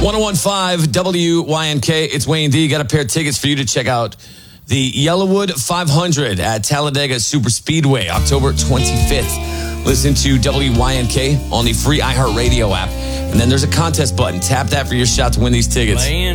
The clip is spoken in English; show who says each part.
Speaker 1: 1015 WYNK. It's Wayne D. Got a pair of tickets for you to check out the Yellowwood 500 at Talladega Super Speedway, October 25th. Listen to WYNK on the free iHeartRadio app. And then there's a contest button. Tap that for your shot to win these tickets.